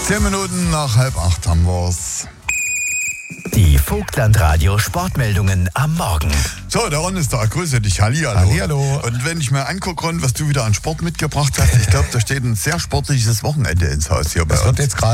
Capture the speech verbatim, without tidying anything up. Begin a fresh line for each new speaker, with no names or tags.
Zehn Minuten nach halb acht haben wir's.
Die Vogtland-Radio Sportmeldungen am Morgen.
So, der Ron ist da. Grüße dich. Hallihallo.
Hallihallo.
Und wenn ich mir angucke, Ron, was du wieder an Sport mitgebracht hast, ich glaube, da steht ein sehr sportliches Wochenende ins Haus hier bei
Das
uns.
wird jetzt gerade